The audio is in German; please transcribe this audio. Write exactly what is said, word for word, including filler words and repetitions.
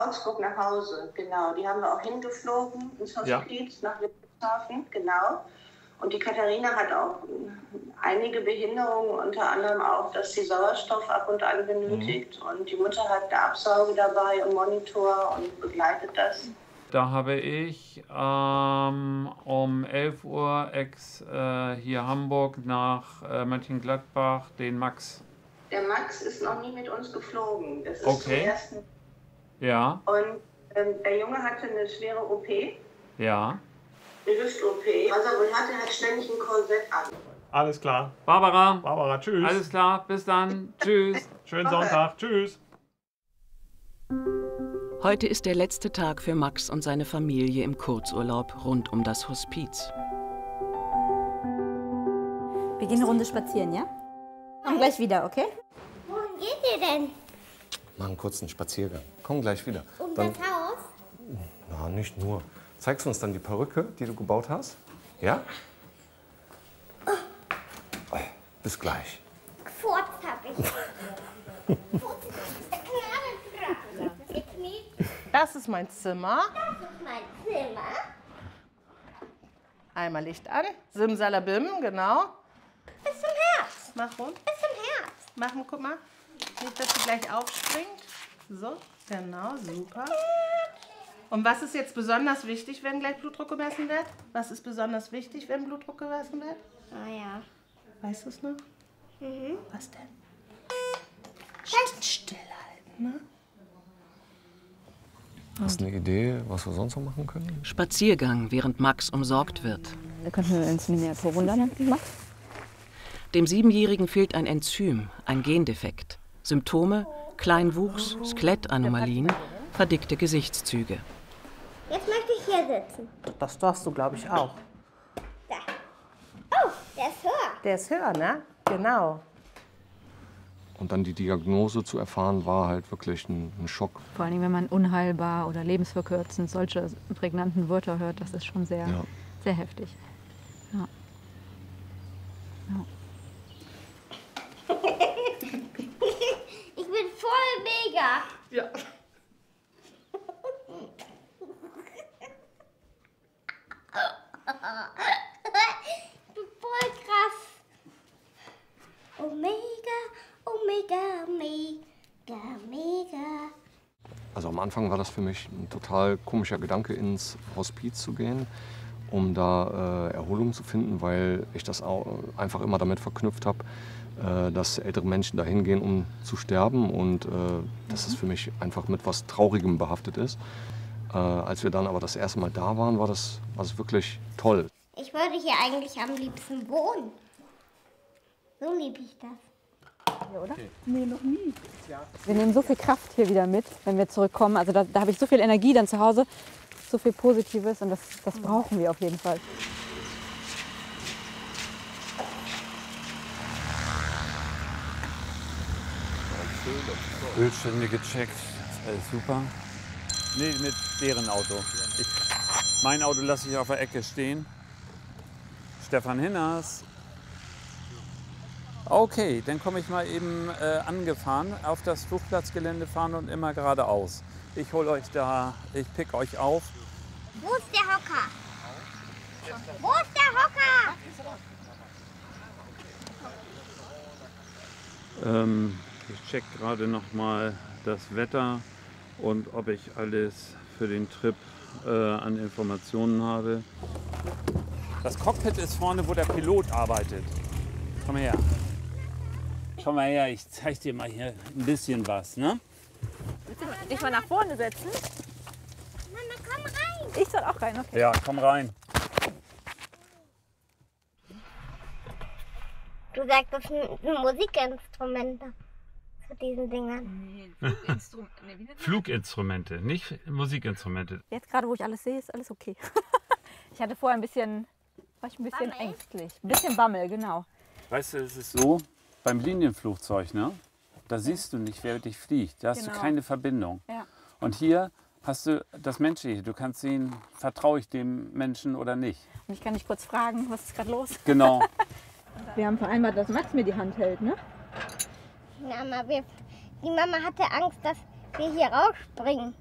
Augsburg nach Hause, genau. Die haben wir auch hingeflogen ins Hospiz, ja, nach Wilhelmshaven, genau. Und die Katharina hat auch einige Behinderungen, unter anderem auch, dass sie Sauerstoff ab und an benötigt. Mhm. Und die Mutter hat eine Absauge dabei und Monitor und begleitet das. Da habe ich ähm, um elf Uhr ex äh, hier Hamburg nach äh, Mönchengladbach den Max. Der Max ist noch nie mit uns geflogen. Das ist okay. Zum ersten. Ja. Und ähm, der Junge hatte eine schwere O P. Ja. Eine Hüft-O P. Was er wohl hatte, hat ständig ein Korsett an. Alles klar. Barbara. Barbara, tschüss. Alles klar, bis dann. Tschüss. Schönen Sonntag. Tschüss. Heute ist der letzte Tag für Max und seine Familie im Kurzurlaub rund um das Hospiz. Wir gehen eine Runde spazieren, ja? Komm gleich wieder, okay? Wohin geht ihr denn? Machen einen kurzen Spaziergang. Komm gleich wieder. Um dann, das Haus? Na, nicht nur. Zeigst du uns dann die Perücke, die du gebaut hast? Ja? Oh, bis gleich. Gefurzt hab ich. Das ist mein Zimmer. Das ist mein Zimmer. Einmal Licht an. Simsalabim, genau. Bis zum Herbst. Mach rund. Bis zum Herbst. Mach mal, guck mal. Nicht, dass sie gleich aufspringt. So, genau, super. Und was ist jetzt besonders wichtig, wenn gleich Blutdruck gemessen wird? Was ist besonders wichtig, wenn Blutdruck gemessen wird? Ah ja. Weißt du es noch? Mhm. Was denn? Still, stillhalten, ne? Hast du eine Idee, was wir sonst noch machen können? Spaziergang, während Max umsorgt wird. Da könnten wir uns eine Runde machen. Dem Siebenjährigen fehlt ein Enzym, ein Gendefekt. Symptome: Kleinwuchs, Skelettanomalien, verdickte Gesichtszüge. Jetzt möchte ich hier sitzen. Das darfst du, glaube ich, auch. Da. Oh, der ist höher. Der ist höher, ne? Genau. Und dann die Diagnose zu erfahren, war halt wirklich ein, ein Schock. Vor allem, wenn man unheilbar oder lebensverkürzend solche prägnanten Wörter hört, das ist schon sehr, ja. sehr heftig. Ja. Ja. Ich bin voll mega. Ja. Ich bin voll krass. Omega, Omega, Omega, Omega. Also am Anfang war das für mich ein total komischer Gedanke, ins Hospiz zu gehen, um da äh, Erholung zu finden, weil ich das auch einfach immer damit verknüpft habe, äh, dass ältere Menschen da hingehen, um zu sterben und äh, dass es für mich einfach mit was Traurigem behaftet ist. Äh, als wir dann aber das erste Mal da waren, war das, war das wirklich toll. Ich würde hier eigentlich am liebsten wohnen. So liebe ich das. Ja, oder? Okay. Nee, noch nie. Wir nehmen so viel Kraft hier wieder mit, wenn wir zurückkommen. Also da, da habe ich so viel Energie dann zu Hause, so viel Positives und das, das brauchen wir auf jeden Fall. Ölstände gecheckt, alles super. Nee, mit deren Auto. Ich, mein Auto lasse ich auf der Ecke stehen. Stefan Hinners. Okay, dann komme ich mal eben äh, angefahren, auf das Flugplatzgelände fahren und immer geradeaus. Ich hole euch da, ich pick euch auf. Wo ist der Hocker? Wo ist der Hocker? Ähm, ich check gerade noch mal das Wetter und ob ich alles für den Trip äh, an Informationen habe. Das Cockpit ist vorne, wo der Pilot arbeitet. Komm her. Komm mal her, ich zeig dir mal hier ein bisschen was, ne? Willst du dich mal nach vorne setzen? Mama, komm rein. Ich soll auch rein, okay. Ja, komm rein. Du sagst, das sind Musikinstrumente zu diesen Dingern. Nee, Fluginstrum nee, wie nennt man das? Fluginstrumente, nicht Musikinstrumente. Jetzt gerade, wo ich alles sehe, ist alles okay. Ich hatte vorher ein bisschen, war ich ein bisschen Bammel? ängstlich. Ein bisschen Bammel, genau. Weißt du, es ist so, beim Linienflugzeug, ne? Da siehst du nicht, wer dich fliegt. Da hast Genau. du keine Verbindung. Ja. Und hier hast du das Menschliche. Du kannst sehen, vertraue ich dem Menschen oder nicht. Und ich kann dich kurz fragen, was ist gerade los? Genau. Wir haben vereinbart, dass Max mir die Hand hält, ne? Na, Mama, wir, die Mama hatte Angst, dass wir hier rausspringen.